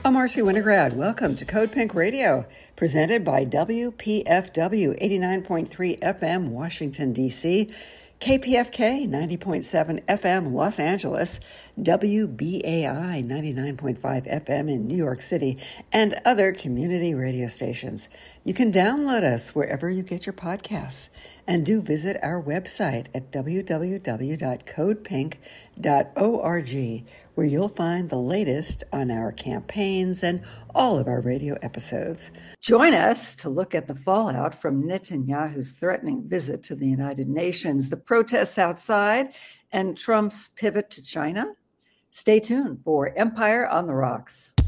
I'm Marcy Winograd. Welcome to Code Pink Radio, presented by WPFW 89.3 FM, Washington, D.C., KPFK 90.7 FM, Los Angeles, WBAI 99.5 FM in New York City, and other community radio stations. You can download us wherever you get your podcasts, and do visit our website at www.codepink.org, where you'll find the latest on our campaigns and all of our radio episodes. Join us to look at the fallout from Netanyahu's threatening visit to the United Nations, the protests outside, and Trump's pivot to China. Stay tuned for Empire on the Rocks.